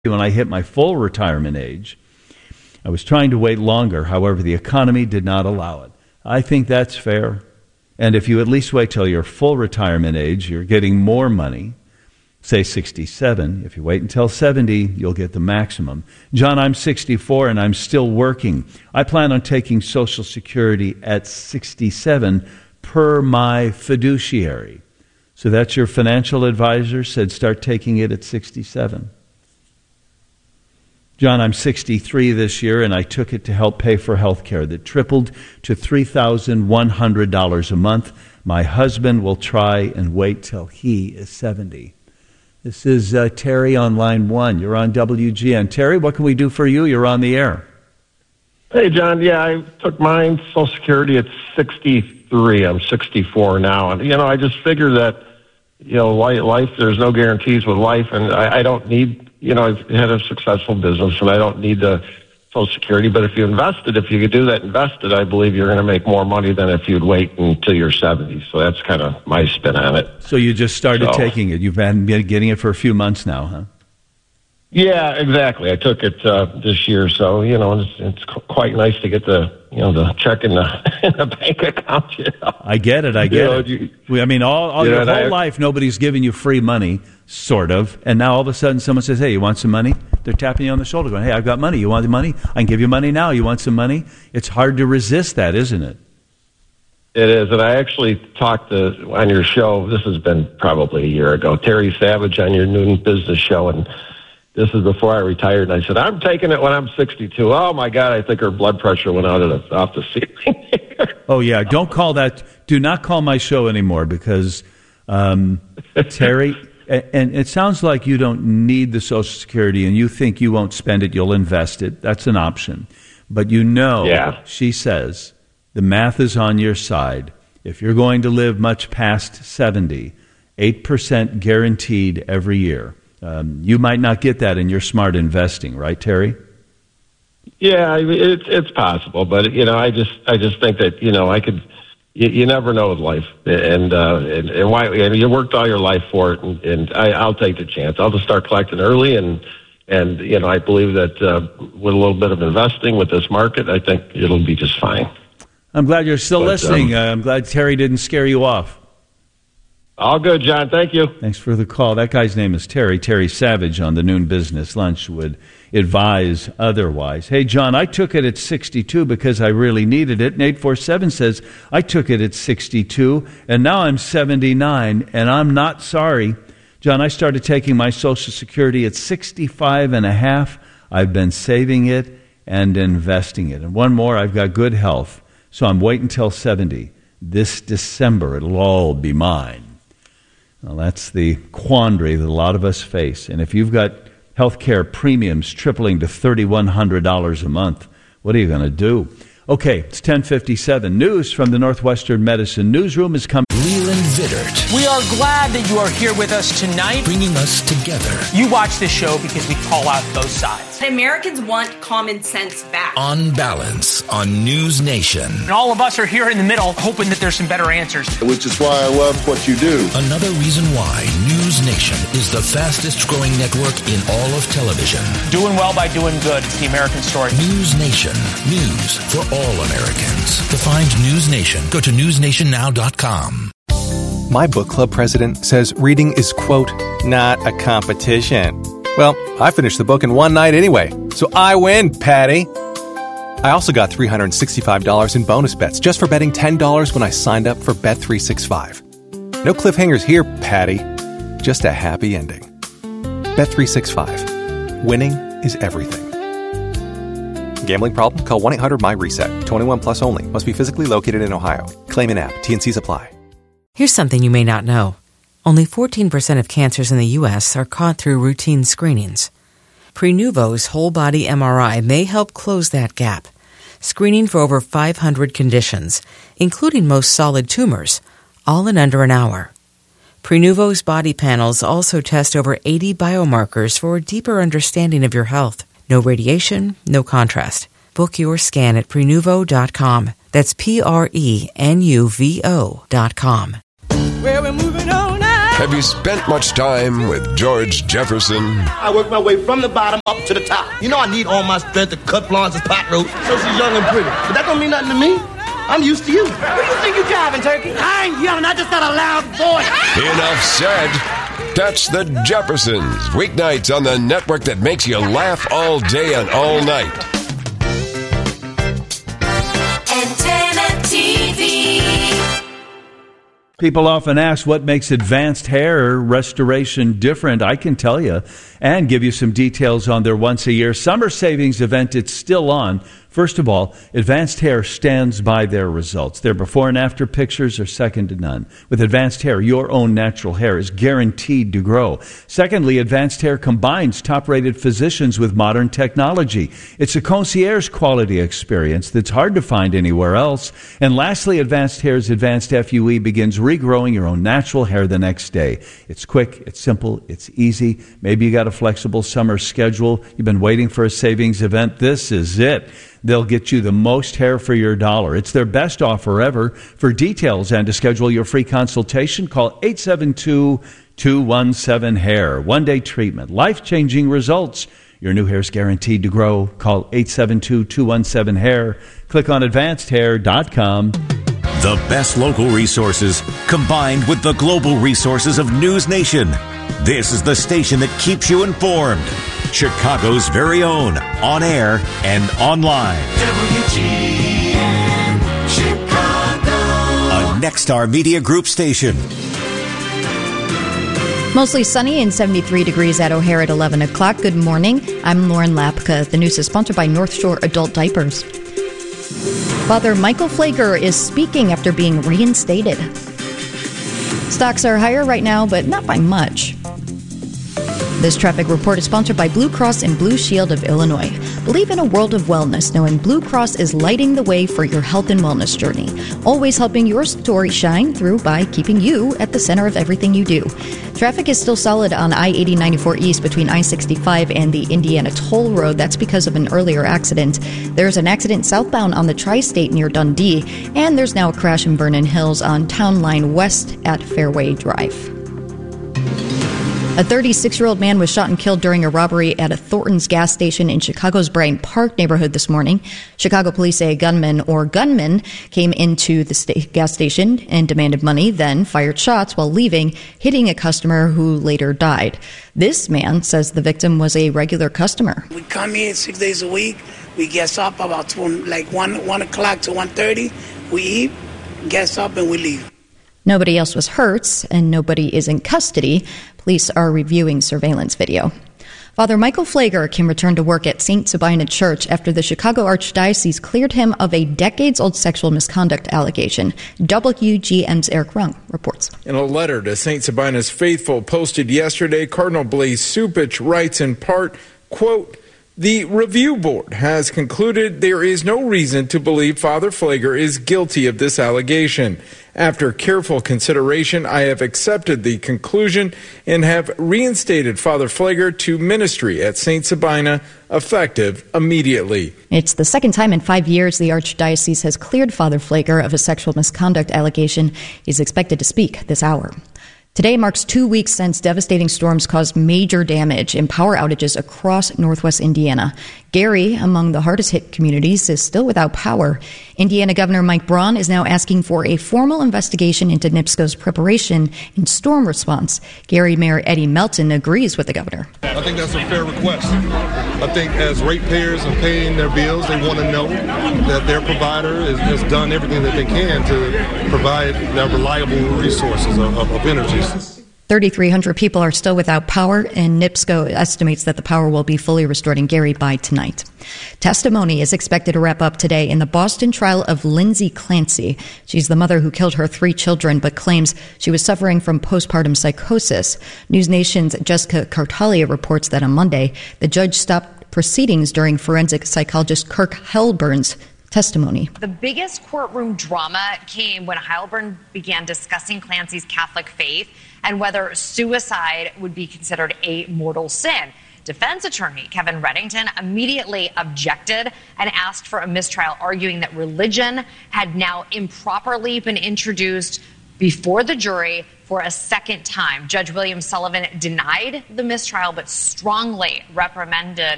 when I hit my full retirement age. I was trying to wait longer. However, the economy did not allow it. I think that's fair. And if you at least wait till your full retirement age, you're getting more money. Say 67. If you wait until 70, you'll get the maximum. John, I'm 64 and I'm still working. I plan on taking Social Security at 67 per my fiduciary. So that's your financial advisor said start taking it at 67. John, I'm 63 this year, and I took it to help pay for health care that tripled to $3,100 a month. My husband will try and wait till he is 70. This is Terry on line 1. You're on WGN. Terry, what can we do for you? You're on the air. Hey, John. Yeah, I took mine, Social Security, at 63. I'm 64 now. And, I just figure that, life, there's no guarantees with life, and I don't need... I've had a successful business, and I don't need the Social Security. But if you could do that, invested, I believe you're going to make more money than if you'd wait until you're 70. So that's kind of my spin on it. So you just started taking it. You've been getting it for a few months now, huh? Yeah, exactly. I took it this year, so it's quite nice to get the check in the bank account. I get it. All your whole life, nobody's giving you free money, sort of, and now all of a sudden someone says, "Hey, you want some money?" They're tapping you on the shoulder, going, "Hey, I've got money. You want the money? I can give you money now. You want some money?" It's hard to resist that, isn't it? It is, and I actually talked on your show. This has been probably a year ago. Terry Savage on your noon business show, and this is before I retired, and I said, I'm taking it when I'm 62. Oh, my God, I think her blood pressure went out off the ceiling. Oh, yeah, don't call that. Do not call my show anymore because, Terry, and it sounds like you don't need the Social Security and you think you won't spend it, you'll invest it. That's an option. But She says, the math is on your side. If you're going to live much past 70, 8% guaranteed every year. You might not get that in your smart investing, right, Terry? Yeah, it's possible, but I just think that I could. You never know with life, and why you worked all your life for it, and I'll take the chance. I'll just start collecting early, and I believe that with a little bit of investing with this market, I think it'll be just fine. I'm glad you're still listening. I'm glad Terry didn't scare you off. All good, John. Thank you. Thanks for the call. That guy's name is Terry. Terry Savage on the Noon Business Lunch would advise otherwise. Hey, John, I took it at 62 because I really needed it. And 847 says, I took it at 62, and now I'm 79, and I'm not sorry. John, I started taking my Social Security at 65 and a half. I've been saving it and investing it. And one more, I've got good health, so I'm waiting until 70. This December, it'll all be mine. Well, that's the quandary that a lot of us face. And if you've got health care premiums tripling to $3,100 a month, what are you going to do? Okay, it's 10:57. News from the Northwestern Medicine Newsroom is coming. Leland Vittert. We are glad that you are here with us tonight. Bringing us together. You watch this show because we call out both sides. Americans want common sense back. On Balance on News Nation. And all of us are here in the middle hoping that there's some better answers. Which is why I love what you do. Another reason why News Nation is the fastest growing network in all of television. Doing well by doing good. It's the American story. News Nation. News for all Americans. To find News Nation, go to newsnationnow.com. My book club president says reading is, quote, not a competition. Well, I finished the book in one night anyway, so I win, Patty. I also got $365 in bonus bets just for betting $10 when I signed up for Bet365. No cliffhangers here, Patty. Just a happy ending. Bet365. Winning is everything. Gambling problem? Call 1-800-MY-RESET. 21 plus only. Must be physically located in Ohio. Claim in app. T&Cs apply. Here's something you may not know. Only 14% of cancers in the U.S. are caught through routine screenings. Prenuvo's whole-body MRI may help close that gap, screening for over 500 conditions, including most solid tumors, all in under an hour. Prenuvo's body panels also test over 80 biomarkers for a deeper understanding of your health. No radiation, no contrast. Book your scan at Prenuvo.com. That's Prenuvo.com. Well, we're moving on now. Have you spent much time with George Jefferson? I work my way from the bottom up to the top. You know I need all my strength to cut Florence's pot roast so she's young and pretty. But that don't mean nothing to me. I'm used to you. Who do you think you're driving, Turkey? I ain't yelling. I just got a loud voice. Enough said. That's the Jeffersons. Weeknights on the network that makes you laugh all day and all night. Antenna TV. People often ask what makes advanced hair restoration different. I can tell you and give you some details on their once-a-year summer savings event. It's still on. First of all, Advanced Hair stands by their results. Their before and after pictures are second to none. With Advanced Hair, your own natural hair is guaranteed to grow. Secondly, Advanced Hair combines top-rated physicians with modern technology. It's a concierge quality experience that's hard to find anywhere else. And lastly, Advanced Hair's Advanced FUE begins regrowing your own natural hair the next day. It's quick, it's simple, it's easy. Maybe you got a flexible summer schedule. You've been waiting for a savings event. This is it. They'll get you the most hair for your dollar. It's their best offer ever. For details and to schedule your free consultation, call 872-217-HAIR. One-day treatment, life-changing results. Your new hair is guaranteed to grow. Call 872-217-HAIR. Click on AdvancedHair.com. The best local resources combined with the global resources of News Nation. This is the station that keeps you informed. Chicago's very own, on air and online. WGN Chicago. A Nexstar Media Group station. Mostly sunny and 73 degrees at O'Hare at 11 o'clock. Good morning. I'm Lauren Lapka. The news is sponsored by North Shore Adult Diapers. Father Michael Pfleger is speaking after being reinstated. Stocks are higher right now, but not by much. This traffic report is sponsored by Blue Cross and Blue Shield of Illinois. Believe in a world of wellness, knowing Blue Cross is lighting the way for your health and wellness journey. Always helping your story shine through by keeping you at the center of everything you do. Traffic is still solid on I-80-94 East between I-65 and the Indiana Toll Road. That's because of an earlier accident. There's an accident southbound on the Tri-State near Dundee, and there's now a crash in Vernon Hills on Town Line West at Fairway Drive. A 36-year-old man was shot and killed during a robbery at a Thornton's gas station in Chicago's Bryant Park neighborhood this morning. Chicago police say a gunman came into the gas station and demanded money, then fired shots while leaving, hitting a customer who later died. This man says the victim was a regular customer. We come here 6 days a week. We get up about 1 o'clock to 1:30. We eat, get up, and we leave. Nobody else was hurt, and nobody is in custody. Police are reviewing surveillance video. Father Michael Pfleger can return to work at St. Sabina Church after the Chicago Archdiocese cleared him of a decades-old sexual misconduct allegation. WGN's Eric Rung reports. In a letter to St. Sabina's faithful posted yesterday, Cardinal Blaise Cupich writes in part, quote, "The review board has concluded there is no reason to believe Father Pfleger is guilty of this allegation. After careful consideration, I have accepted the conclusion and have reinstated Father Pfleger to ministry at St. Sabina, effective immediately." It's the second time in 5 years the Archdiocese has cleared Father Pfleger of a sexual misconduct allegation. He's expected to speak this hour. Today marks 2 weeks since devastating storms caused major damage and power outages across northwest Indiana. Gary, among the hardest hit communities, is still without power. Indiana Governor Mike Braun is now asking for a formal investigation into NIPSCO's preparation in storm response. Gary Mayor Eddie Melton agrees with the governor. I think that's a fair request. I think as ratepayers are paying their bills, they want to know that their provider has done everything that they can to provide their reliable resources of energy. 3,300 people are still without power, and NIPSCO estimates that the power will be fully restored in Gary by tonight. Testimony is expected to wrap up today in the Boston trial of Lindsay Clancy. She's the mother who killed her 3 children, but claims she was suffering from postpartum psychosis. News Nation's Jessica Cartalia reports that on Monday, the judge stopped proceedings during forensic psychologist Kirk Heilburn's testimony. The biggest courtroom drama came when Heilburn began discussing Clancy's Catholic faith and whether suicide would be considered a mortal sin. Defense attorney Kevin Reddington immediately objected and asked for a mistrial, arguing that religion had now improperly been introduced before the jury for a second time. Judge William Sullivan denied the mistrial, but strongly reprimanded